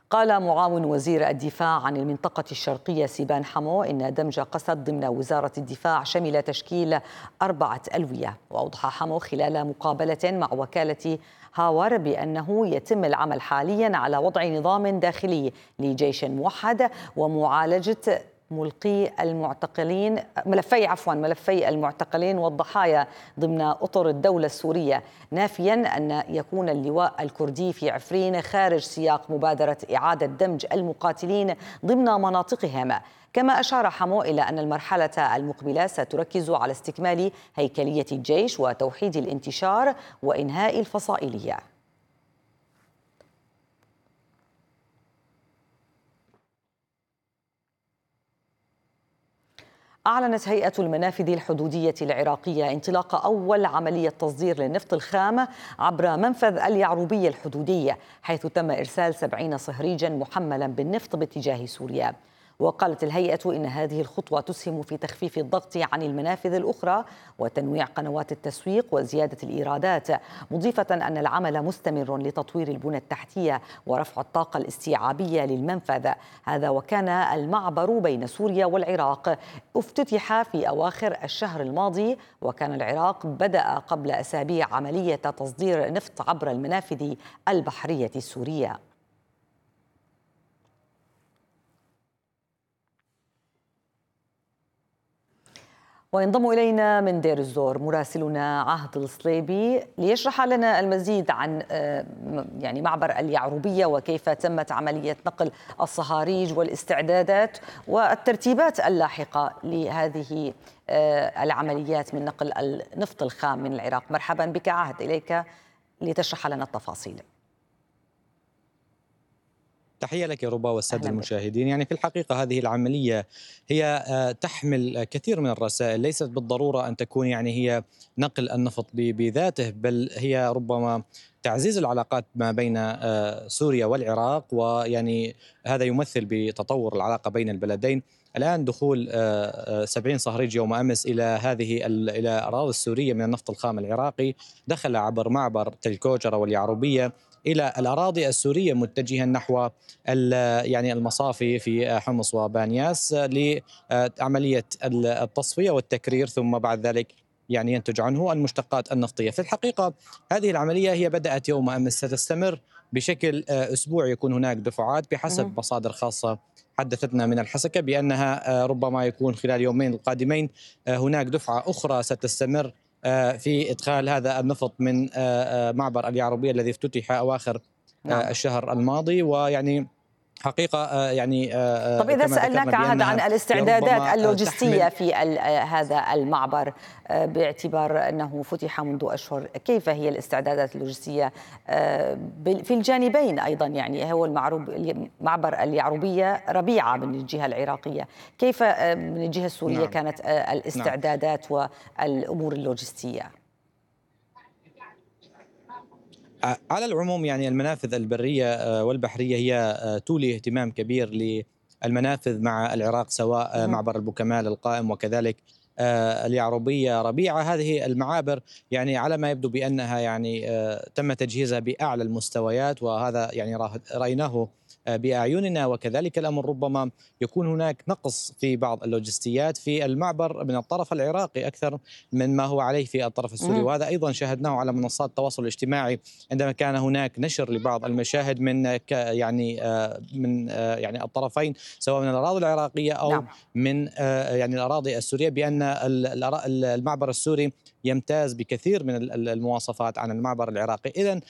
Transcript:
قال معاون وزير الدفاع عن المنطقة الشرقية سيبان حمو إن دمج قسد ضمن وزارة الدفاع شمل تشكيل 4 ألوية. وأوضح حمو خلال مقابلة مع وكالة هاور بأنه يتم العمل حاليا على وضع نظام داخلي لجيش موحد ومعالجة ملفي المعتقلين والضحايا ضمن أطر الدولة السورية، نافيا أن يكون اللواء الكردي في عفرين خارج سياق مبادرة إعادة دمج المقاتلين ضمن مناطقهم. كما أشار حمو إلى أن المرحلة المقبلة ستركز على استكمال هيكلية الجيش وتوحيد الانتشار وإنهاء الفصائلية. أعلنت هيئة المنافذ الحدودية العراقية انطلاق أول عملية تصدير للنفط الخام عبر منفذ اليعروبية الحدودي، حيث تم إرسال 70 صهريجا محملا بالنفط باتجاه سوريا. وقالت الهيئة إن هذه الخطوة تسهم في تخفيف الضغط عن المنافذ الأخرى وتنويع قنوات التسويق وزيادة الإيرادات، مضيفة أن العمل مستمر لتطوير البنى التحتية ورفع الطاقة الاستيعابية للمنفذ. هذا وكان المعبر بين سوريا والعراق افتتح في أواخر الشهر الماضي، وكان العراق بدأ قبل أسابيع عملية تصدير نفط عبر المنافذ البحرية السورية. وينضم إلينا من دير الزور مراسلنا عهد الصليبي ليشرح لنا المزيد عن معبر اليعروبية وكيف تمت عملية نقل الصهاريج والاستعدادات والترتيبات اللاحقة لهذه العمليات من نقل النفط الخام من العراق. مرحبا بك عهد، إليك لتشرح لنا التفاصيل. تحية لك يا ربا والسادة المشاهدين. يعني في الحقيقة هذه العملية هي تحمل كثير من الرسائل، ليست بالضرورة أن تكون هي نقل النفط بذاته، بل هي ربما تعزيز العلاقات ما بين سوريا والعراق، هذا يمثل بتطور العلاقة بين البلدين. الآن دخول 70 صهريج يوم أمس إلى أراضي السورية من النفط الخام العراقي، دخل عبر معبر تل كوجرة واليعروبية إلى الأراضي السورية متجها نحو المصافي في حمص وبانياس لعملية التصفية والتكرير، ثم بعد ذلك ينتج عنه المشتقات النفطية. في الحقيقة هذه العملية هي بدأت يوم أمس، ستستمر بشكل أسبوع، يكون هناك دفعات بحسب مصادر خاصة حدثتنا من الحسكة بأنها ربما يكون خلال يومين القادمين هناك دفعة أخرى ستستمر في إدخال هذا النفط من معبر اليعروبية الذي افتتح أواخر الشهر الماضي. حقيقة طب إذا سألناك عهد عن الاستعدادات اللوجستية في هذا المعبر باعتبار أنه فتح منذ أشهر، كيف هي الاستعدادات اللوجستية في الجانبين أيضا؟ هو معبر اليعروبية ربيعة من الجهة العراقية، كيف من الجهة السورية كانت الاستعدادات والأمور اللوجستية؟ على العموم المنافذ البرية والبحرية هي تولي اهتمام كبير للمنافذ مع العراق، سواء معبر البوكمال القائم وكذلك اليعروبية ربيعة. هذه المعابر على ما يبدو بأنها تم تجهيزها بأعلى المستويات، وهذا رأيناه بأعيننا. وكذلك الأمر ربما يكون هناك نقص في بعض اللوجستيات في المعبر من الطرف العراقي أكثر من ما هو عليه في الطرف السوري، وهذا أيضا شاهدناه على منصات التواصل الاجتماعي عندما كان هناك نشر لبعض المشاهد من الطرفين، سواء من الأراضي العراقية أو من الأراضي السورية، بأن المعبر السوري يمتاز بكثير من المواصفات عن المعبر العراقي. إذن